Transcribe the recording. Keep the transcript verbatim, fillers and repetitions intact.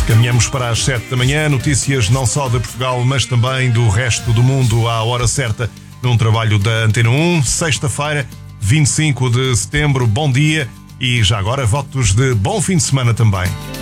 Caminhamos para as sete da manhã, notícias não só de Portugal, mas também do resto do mundo à hora certa, num trabalho da Antena um, sexta-feira, vinte e cinco de setembro. Bom dia e já agora votos de bom fim de semana também.